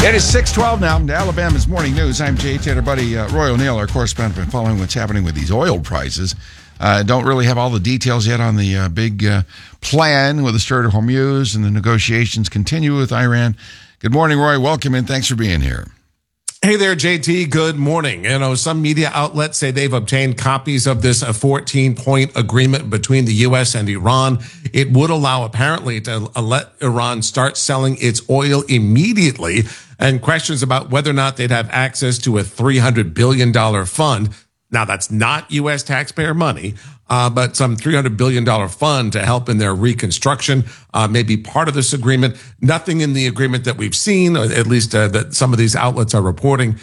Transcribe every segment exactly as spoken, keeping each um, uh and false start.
It is six twelve now. Alabama's Morning News. I'm Jay Taylor. Buddy uh, Roy O'Neill, our correspondent, been following what's happening with these oil prices. Uh, don't really have all the details yet on the uh, big uh, plan with the Strait of Hormuz, and the negotiations continue with Iran. Good morning, Roy. Welcome and thanks for being here. Hey there, J T. Good morning. You know, some media outlets say they've obtained copies of this fourteen-point agreement between the U S and Iran. It would allow, apparently, to let Iran start selling its oil immediately, and questions about whether or not they'd have access to a three hundred billion dollars fund. Now, that's not U S taxpayer money, uh, but some three hundred billion dollars fund to help in their reconstruction, uh, may be part of this agreement. Nothing in the agreement that we've seen, or at least uh, that some of these outlets are reporting,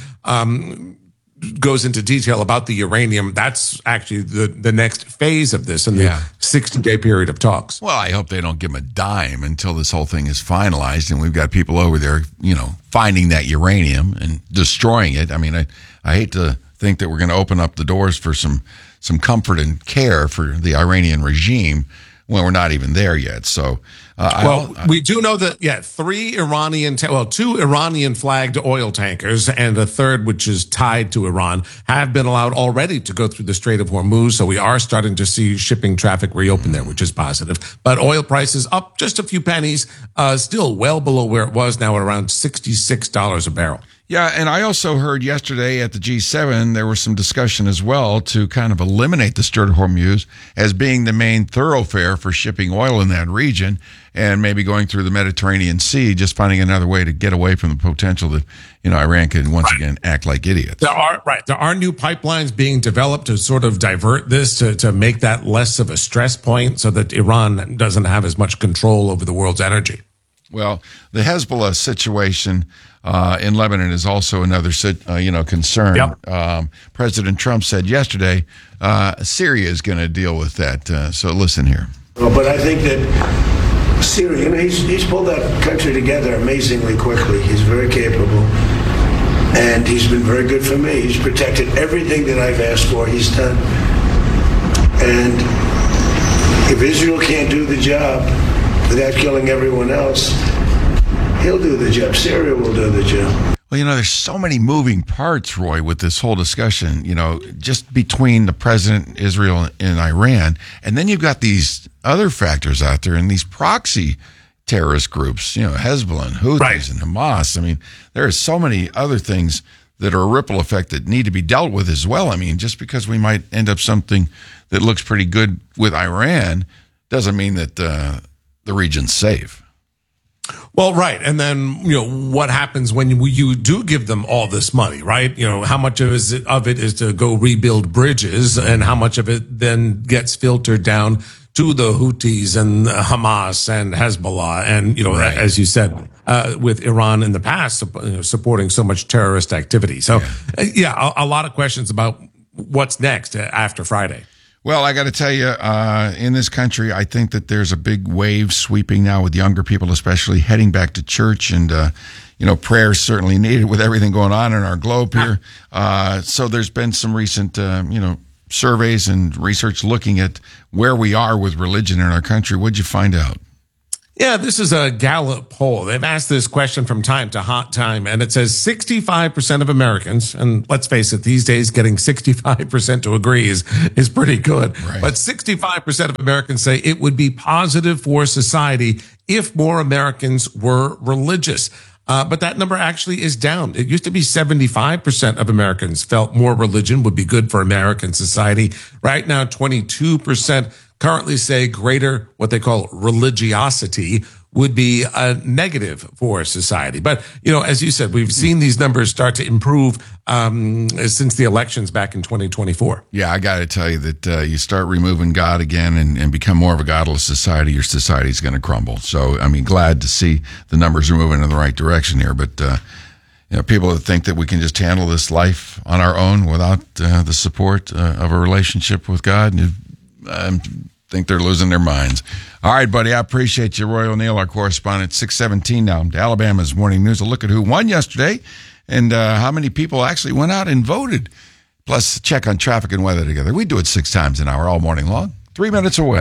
um, goes into detail about the uranium. That's actually the, the next phase of this in the sixty-day period of talks. Well, I hope they don't give them a dime until this whole thing is finalized, and we've got people over there, you know, finding that uranium and destroying it. I mean, I, I hate to think that we're going to open up the doors for some some comfort and care for the Iranian regime when we're not even there yet. So, uh, well, I, I, we do know that, yeah, three Iranian, ta- well, two Iranian flagged oil tankers and a third, which is tied to Iran, have been allowed already to go through the Strait of Hormuz. So we are starting to see shipping traffic reopen there, which is positive. But oil prices up just a few pennies, uh, still well below where it was now at around sixty-six dollars a barrel. Yeah, and I also heard yesterday at the G seven, there was some discussion as well to kind of eliminate the Strait of Hormuz as being the main thoroughfare for shipping oil in that region, and maybe going through the Mediterranean Sea, just finding another way to get away from the potential that, you know, Iran could once right. again act like idiots. There are, right. There are new pipelines being developed to sort of divert this, to, to make that less of a stress point so that Iran doesn't have as much control over the world's energy. Well, the Hezbollah situation uh, in Lebanon is also another, uh, you know, concern. Yep. Um, President Trump said yesterday uh, Syria is going to deal with that. Uh, so listen here. Well, but I think that Syria, you know, he's, he's pulled that country together amazingly quickly. He's very capable, and he's been very good for me. He's protected everything that I've asked for. He's done. And if Israel can't do the job without killing everyone else, he'll do the job. Syria will do the job. Well, you know, there's so many moving parts, Roy, with this whole discussion, you know, just between the president, Israel, and Iran. And then you've got these other factors out there and these proxy terrorist groups, you know, Hezbollah and Houthis right. and Hamas. I mean, there are so many other things that are a ripple effect that need to be dealt with as well. I mean, just because we might end up something that looks pretty good with Iran doesn't mean that uh, the region's safe. Well, right. And then, you know, what happens when you, you do give them all this money, right? You know, how much of, is it, of it is to go rebuild bridges, and how much of it then gets filtered down to the Houthis and Hamas and Hezbollah and, you know, right. as you said, uh, with Iran in the past, you know, supporting so much terrorist activity. So, yeah, yeah a, a lot of questions about what's next after Friday. Well, I got to tell you, uh, in this country, I think that there's a big wave sweeping now with younger people, especially heading back to church, and, uh, you know, prayers certainly needed with everything going on in our globe here. Uh, so there's been some recent, uh, you know, surveys and research looking at where we are with religion in our country. What'd you find out? Yeah, this is a Gallup poll. They've asked this question from time to hot time, and it says sixty-five percent of Americans, and let's face it, these days getting sixty-five percent to agree is, is pretty good. Right. But sixty-five percent of Americans say it would be positive for society if more Americans were religious. Uh, but that number actually is down. It used to be seventy-five percent of Americans felt more religion would be good for American society. Right now, twenty-two percent currently say greater, what they call religiosity, would be a negative for society. But, you know, as you said, we've seen these numbers start to improve um, since the elections back in twenty twenty-four. Yeah, I got to tell you that uh, you start removing God again and, and become more of a godless society, your society is going to crumble. So, I mean, glad to see the numbers are moving in the right direction here. But, uh, you know, people that think that we can just handle this life on our own without uh, the support uh, of a relationship with God, I think they're losing their minds. All right, buddy, I appreciate you. Roy O'Neill, our correspondent, six seventeen now, Alabama's Morning News. A look at who won yesterday and uh, how many people actually went out and voted. Plus, check on traffic and weather together. We do it six times an hour all morning long. Three minutes away.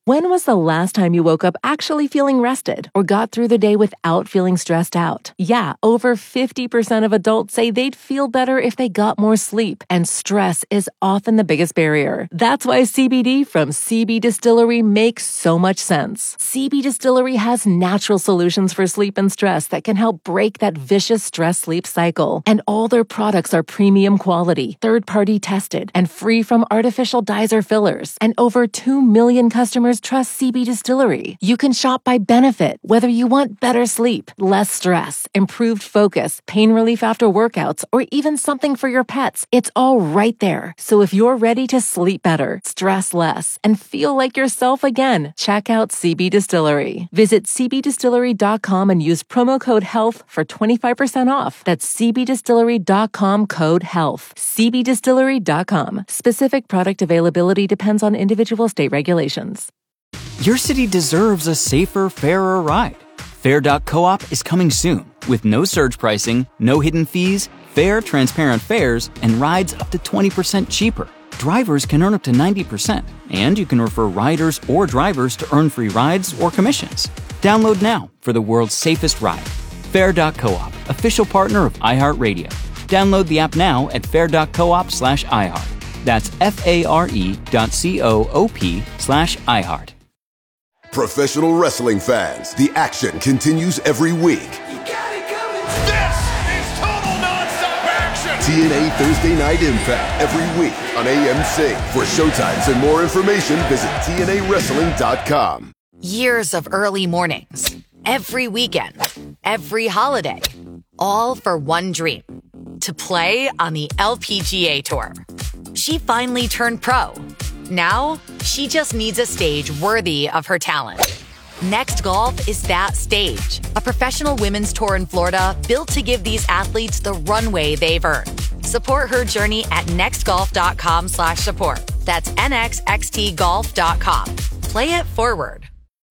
When was the last time you woke up actually feeling rested or got through the day without feeling stressed out? Yeah, over fifty percent of adults say they'd feel better if they got more sleep, and stress is often the biggest barrier. That's why C B D from C B Distillery makes so much sense. C B Distillery has natural solutions for sleep and stress that can help break that vicious stress-sleep cycle. And all their products are premium quality, third-party tested, and free from artificial dyes or fillers. And over two million customers trust C B Distillery. You can shop by benefit, whether you want better sleep, less stress, improved focus, pain relief after workouts, or even something for your pets. It's all right there. So if you're ready to sleep better, stress less, and feel like yourself again, check out C B Distillery. Visit c b distillery dot com and use promo code HEALTH for twenty-five percent off. That's c b distillery dot com code HEALTH. c b distillery dot com. Specific product availability depends on individual state regulations. Your city deserves a safer, fairer ride. Fair dot coop is coming soon with no surge pricing, no hidden fees, fair, transparent fares, and rides up to twenty percent cheaper. Drivers can earn up to ninety percent, and you can refer riders or drivers to earn free rides or commissions. Download now for the world's safest ride. Fair dot coop, official partner of iHeartRadio. Download the app now at fair dot coop slash iHeart. That's F-A-R-E dot C-O-O-P slash iHeart. Professional wrestling fans, the action continues every week. You got it coming. This is total nonstop action. T N A Thursday Night Impact every week on A M C. For showtimes and more information, visit T N A wrestling dot com. Years of early mornings, every weekend, every holiday, all for one dream, to play on the L P G A Tour. She finally turned pro. Now, she just needs a stage worthy of her talent. Next Golf is that stage, a professional women's tour in Florida built to give these athletes the runway they've earned. Support her journey at nextgolf.com slash support. That's N X X T golf dot com. Play it forward.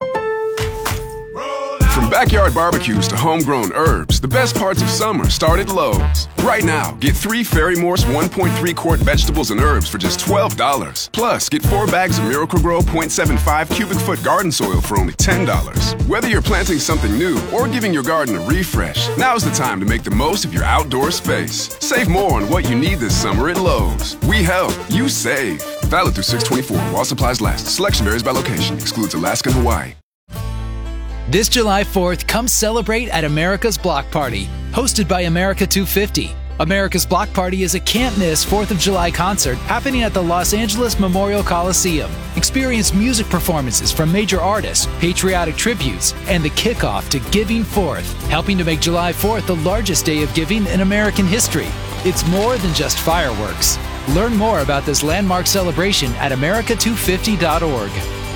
From backyard barbecues to homegrown herbs, the best parts of summer start at Lowe's. Right now, get three Fairy Morse one point three quart vegetables and herbs for just twelve dollars. Plus, get four bags of Miracle-Gro point seven five cubic foot garden soil for only ten dollars. Whether you're planting something new or giving your garden a refresh, now's the time to make the most of your outdoor space. Save more on what you need this summer at Lowe's. We help, you save. Valid through six twenty-four while supplies last. Selection varies by location. Excludes Alaska and Hawaii. This July fourth, come celebrate at America's Block Party, hosted by America two fifty. America's Block Party is a can't-miss fourth of July concert happening at the Los Angeles Memorial Coliseum. Experience music performances from major artists, patriotic tributes, and the kickoff to Giving Fourth, helping to make July fourth the largest day of giving in American history. It's more than just fireworks. Learn more about this landmark celebration at america two fifty dot org.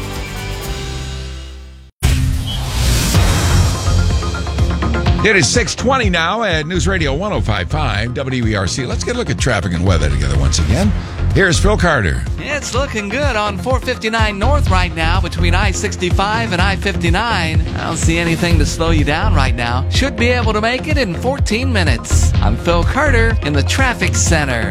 It is six twenty now at News Radio one oh five point five W E R C. Let's get a look at traffic and weather together once again. Here's Phil Carter. It's looking good on four fifty-nine North right now between I sixty-five and I fifty-nine. I don't see anything to slow you down right now. Should be able to make it in fourteen minutes. I'm Phil Carter in the Traffic Center.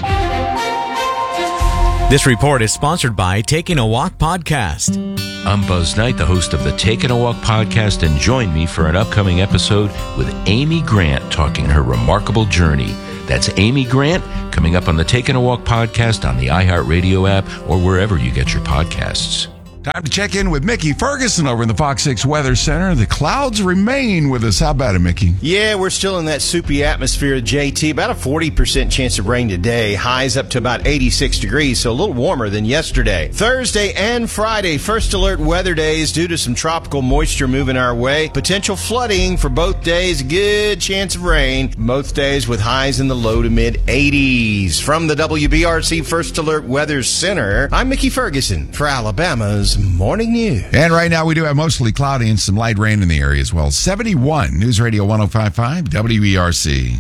This report is sponsored by Taking a Walk Podcast. I'm Buzz Knight, the host of the Taking a Walk podcast, and join me for an upcoming episode with Amy Grant talking her remarkable journey. That's Amy Grant coming up on the Taking a Walk podcast on the iHeartRadio app or wherever you get your podcasts. Time to check in with Mickey Ferguson over in the Fox six Weather Center. The clouds remain with us. How about it, Mickey? Yeah, we're still in that soupy atmosphere, J T. About a forty percent chance of rain today. Highs up to about eighty-six degrees, so a little warmer than yesterday. Thursday and Friday, first alert weather days due to some tropical moisture moving our way. Potential flooding for both days. Good chance of rain. Both days with highs in the low to mid eighties. From the W B R C First Alert Weather Center, I'm Mickey Ferguson for Alabama's Morning News. And right now we do have mostly cloudy and some light rain in the area as well. seventy-one, News Radio one oh five point five W E R C.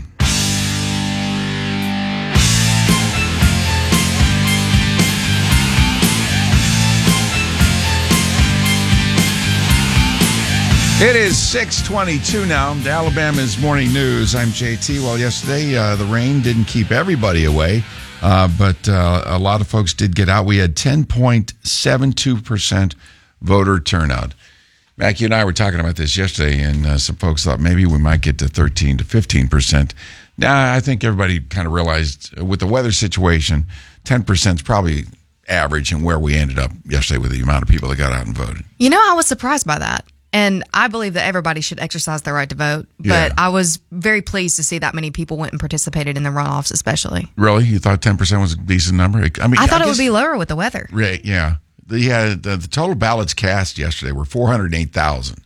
It is six twenty-two now. Alabama's Morning News. I'm J T. Well, yesterday uh, the rain didn't keep everybody away. Uh, but uh, a lot of folks did get out. We had ten point seven two percent voter turnout. Mac, you and I were talking about this yesterday, and uh, some folks thought maybe we might get to thirteen to fifteen percent. Now, I think everybody kind of realized with the weather situation, ten percent is probably average and where we ended up yesterday with the amount of people that got out and voted. You know, I was surprised by that. And I believe that everybody should exercise their right to vote. But Yeah. I was very pleased to see that many people went and participated in the runoffs, especially. Really? You thought ten percent was a decent number? I mean, I thought it guess- would be lower with the weather. Right, yeah. The, uh, the the total ballots cast yesterday were four hundred eight thousand.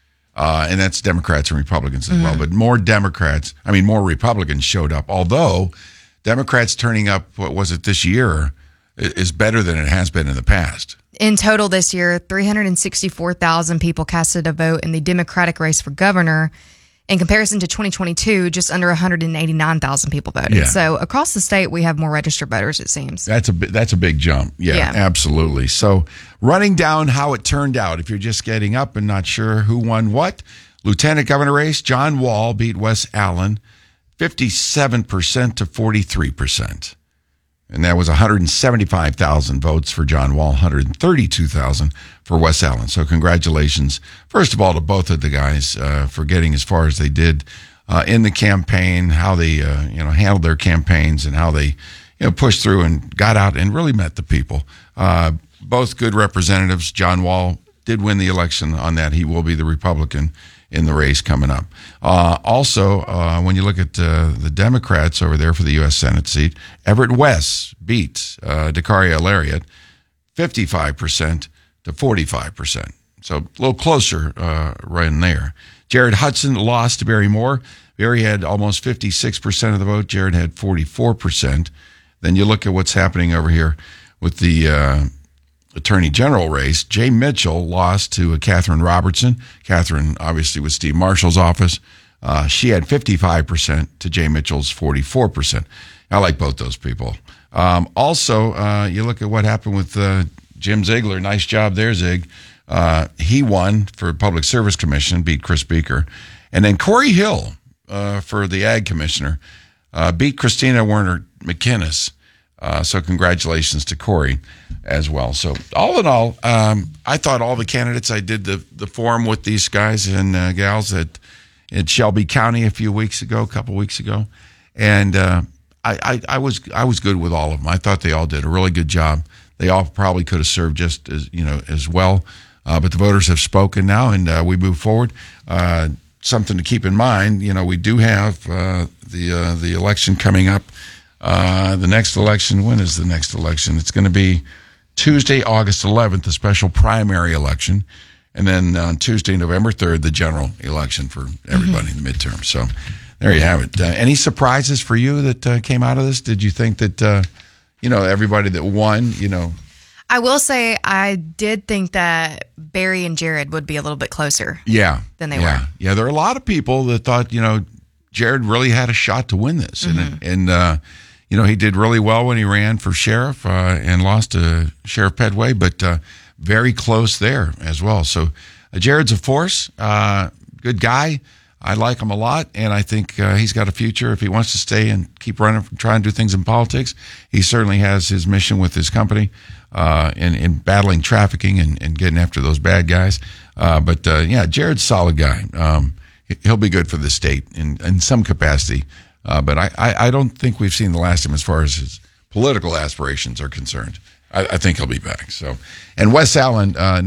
Uh, and that's Democrats and Republicans as well. Mhm. But more Democrats, I mean, more Republicans showed up. Although Democrats turning up, what was it, this year, i- is better than it has been in the past. In total this year, three hundred sixty-four thousand people casted a vote in the Democratic race for governor. In comparison to twenty twenty-two, just under one hundred eighty-nine thousand people voted. Yeah. So across the state, we have more registered voters, it seems. That's a bi- that's a big jump. Yeah, Yeah. absolutely. So running down how it turned out, if you're just getting up and not sure who won what, Lieutenant Governor race, John Wall beat Wes Allen fifty-seven percent to forty-three percent. And that was one hundred seventy-five thousand votes for John Wall, one hundred thirty-two thousand for Wes Allen. So congratulations, first of all, to both of the guys uh, for getting as far as they did uh, in the campaign, how they uh, you know handled their campaigns and how they you know pushed through and got out and really met the people. Uh, both good representatives. John Wall did win the election on that. He will be the Republican in the race coming up. Uh, also, uh, when you look at uh, the Democrats over there for the U S Senate seat, Everett West beat uh, Dakaria Lariat fifty-five percent to forty-five percent. So a little closer uh, right in there. Jared Hudson lost to Barry Moore. Barry had almost fifty-six percent of the vote. Jared had forty-four percent. Then you look at what's happening over here with the uh, Attorney General race. Jay Mitchell lost to uh, Catherine Robertson. Catherine, obviously, with Steve Marshall's office. Uh, she had fifty-five percent to Jay Mitchell's forty-four percent. I like both those people. Um, also, uh, you look at what happened with uh, Jim Ziegler. Nice job there, Zig. Uh, he won for Public Service Commission, beat Chris Beaker. And then Corey Hill uh, for the Ag Commissioner uh, beat Christina Werner McInnes. Uh, so congratulations to Corey as well. So all in all, um, I thought all the candidates, I did the, the forum with these guys and uh, gals at, at Shelby County a few weeks ago, a couple weeks ago. And uh, I, I, I was I was good with all of them. I thought they all did a really good job. They all probably could have served just as, you know, as well. Uh, but the voters have spoken now, and uh, we move forward. Uh, something to keep in mind, you know, we do have uh, the uh, the election coming up. Uh, the next election, when is the next election? It's going to be Tuesday, August eleventh, the special primary election. And then on Tuesday, November third, the general election for everybody in the midterm. So there you have it. Uh, any surprises for you that uh, came out of this? Did you think that, uh, you know, everybody that won, you know? I will say I did think that Barry and Jared would be a little bit closer Yeah. than they yeah. were. Yeah, there are a lot of people that thought, you know, Jared really had a shot to win this. Mm-hmm. And, and uh, you know, he did really well when he ran for sheriff uh, and lost to Sheriff Pedway, but uh, very close there as well. So uh, Jared's a force, uh, good guy. I like him a lot, and I think uh, he's got a future if he wants to stay and keep running, trying to do things in politics. He certainly has his mission with his company uh, in, in battling trafficking and, and getting after those bad guys. Uh, but, uh, yeah, Jared's a solid guy. Um, he'll be good for the state in, in some capacity. Uh, but I, I, I don't think we've seen the last of him as far as his political aspirations are concerned. I, I think he'll be back. So, and Wes Allen, uh,